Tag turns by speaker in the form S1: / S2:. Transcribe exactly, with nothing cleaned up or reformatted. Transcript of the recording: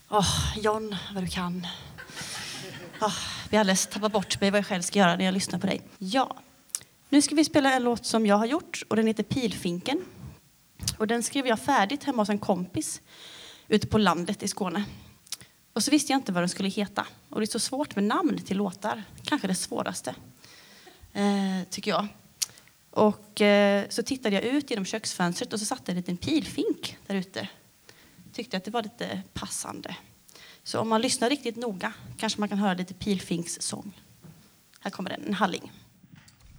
S1: Åh, oh, John, vad du kan. Oh, vi har alldeles tappat bort mig vad jag själv ska göra när jag lyssnar på dig. Ja, nu ska vi spela en låt som jag har gjort och den heter Pilfinken. Och den skrev jag färdigt hemma hos en kompis ute på landet i Skåne. Och så visste jag inte vad den skulle heta. Och det är så svårt med namn till låtar. Kanske det svåraste, eh, tycker jag. Och eh, så tittade jag ut genom köksfönstret och så satt en liten pilfink där ute. Tyckte att det var lite passande. Så om man lyssnar riktigt noga kanske man kan höra lite pilfinks sång. Här kommer den, en halling.